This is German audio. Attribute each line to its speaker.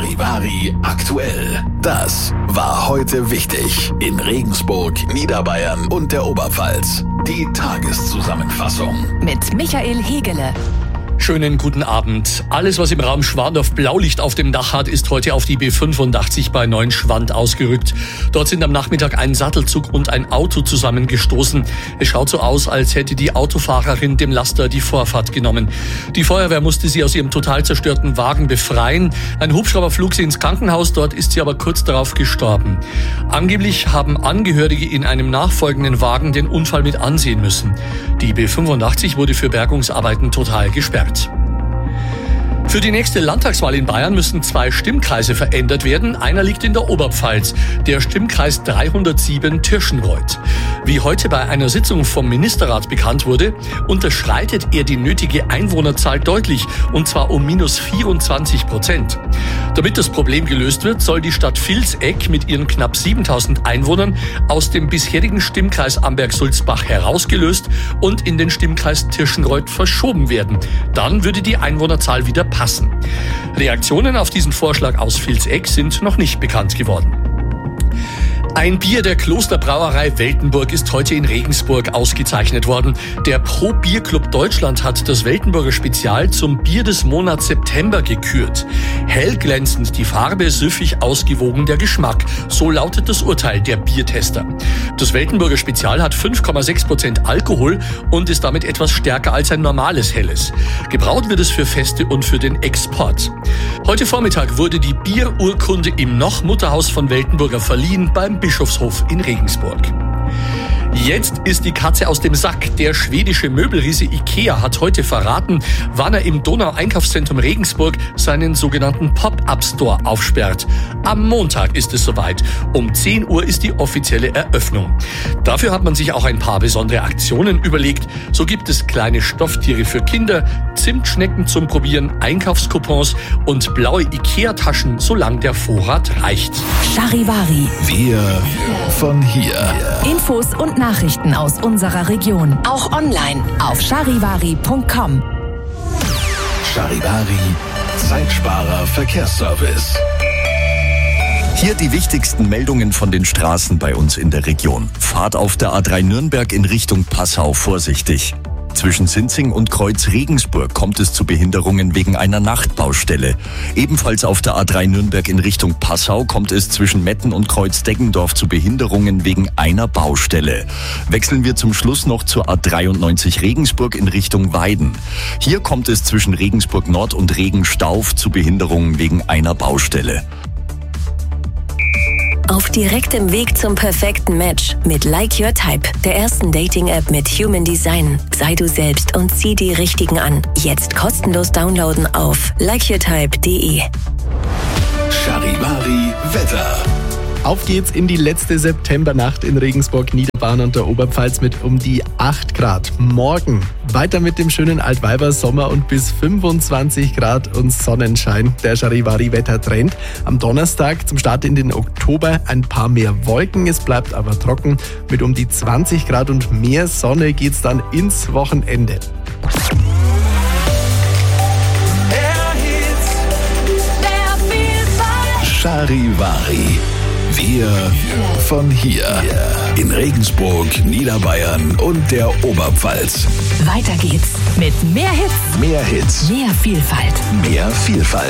Speaker 1: Charivari aktuell. Das war heute wichtig in Regensburg, Niederbayern und der Oberpfalz. Die Tageszusammenfassung
Speaker 2: mit Michael Hegele.
Speaker 3: Schönen guten Abend. Alles, was im Raum Schwandorf Blaulicht auf dem Dach hat, ist heute auf die B85 bei Neuenschwand ausgerückt. Dort sind am Nachmittag ein Sattelzug und ein Auto zusammengestoßen. Es schaut so aus, als hätte die Autofahrerin dem Laster die Vorfahrt genommen. Die Feuerwehr musste sie aus ihrem total zerstörten Wagen befreien. Ein Hubschrauber flog sie ins Krankenhaus, dort ist sie aber kurz darauf gestorben. Angeblich haben Angehörige in einem nachfolgenden Wagen den Unfall mit ansehen müssen. Die B85 wurde für Bergungsarbeiten total gesperrt. Für die nächste Landtagswahl in Bayern müssen 2 Stimmkreise verändert werden. Einer liegt in der Oberpfalz, der Stimmkreis 307 Tirschenreuth. Wie heute bei einer Sitzung vom Ministerrat bekannt wurde, unterschreitet er die nötige Einwohnerzahl deutlich, und zwar um -24%. Damit das Problem gelöst wird, soll die Stadt Vilseck mit ihren knapp 7000 Einwohnern aus dem bisherigen Stimmkreis Amberg-Sulzbach herausgelöst und in den Stimmkreis Tirschenreuth verschoben werden. Dann würde die Einwohnerzahl wieder passen. Reaktionen auf diesen Vorschlag aus Vilseck sind noch nicht bekannt geworden. Ein Bier der Klosterbrauerei Weltenburg ist heute in Regensburg ausgezeichnet worden. Der Pro Bier Club Deutschland hat das Weltenburger Spezial zum Bier des Monats September gekürt. Hellglänzend die Farbe, süffig ausgewogen der Geschmack. So lautet das Urteil der Biertester. Das Weltenburger Spezial hat 5,6% Alkohol und ist damit etwas stärker als ein normales Helles. Gebraut wird es für Feste und für den Export. Heute Vormittag wurde die Bierurkunde im Noch-Mutterhaus von Weltenburger verliehen beim Bischofshof in Regensburg. Jetzt ist die Katze aus dem Sack. Der schwedische Möbelriese IKEA hat heute verraten, wann er im Donau-Einkaufszentrum Regensburg seinen sogenannten Pop-Up-Store aufsperrt. Am Montag ist es soweit. Um 10 Uhr ist die offizielle Eröffnung. Dafür hat man sich auch ein paar besondere Aktionen überlegt. So gibt es kleine Stofftiere für Kinder, Zimtschnecken zum Probieren, Einkaufscoupons und blaue IKEA-Taschen, solange der Vorrat reicht.
Speaker 2: Charivari.
Speaker 1: Wir von hier.
Speaker 2: Infos und Nachrichten aus unserer Region. Auch online auf charivari.com.
Speaker 1: Charivari, Zeitsparer Verkehrsservice.
Speaker 4: Hier die wichtigsten Meldungen von den Straßen bei uns in der Region. Fahrt auf der A3 Nürnberg in Richtung Passau vorsichtig. Zwischen Sinzing und Kreuz Regensburg kommt es zu Behinderungen wegen einer Nachtbaustelle. Ebenfalls auf der A3 Nürnberg in Richtung Passau kommt es zwischen Metten und Kreuz Deggendorf zu Behinderungen wegen einer Baustelle. Wechseln wir zum Schluss noch zur A93 Regensburg in Richtung Weiden. Hier kommt es zwischen Regensburg Nord und Regenstauf zu Behinderungen wegen einer Baustelle.
Speaker 5: Auf direktem Weg zum perfekten Match mit Like Your Type, der ersten Dating-App mit Human Design. Sei du selbst und zieh die Richtigen an. Jetzt kostenlos downloaden auf likeyourtype.de.
Speaker 1: Charivari Wetter.
Speaker 6: Auf geht's in die letzte Septembernacht in Regensburg, Niederbayern und der Oberpfalz mit um die 8 Grad. Morgen weiter mit dem schönen Altweiber-Sommer und bis 25 Grad und Sonnenschein. Der Charivari-Wettertrend. Am Donnerstag zum Start in den Oktober ein paar mehr Wolken. Es bleibt aber trocken. Mit um die 20 Grad und mehr Sonne geht's dann ins Wochenende.
Speaker 1: Charivari. Wir von hier. In Regensburg, Niederbayern und der Oberpfalz.
Speaker 2: Weiter geht's mit mehr Hits,
Speaker 1: Mehr Hits,
Speaker 2: mehr Vielfalt.
Speaker 1: mehr Vielfalt.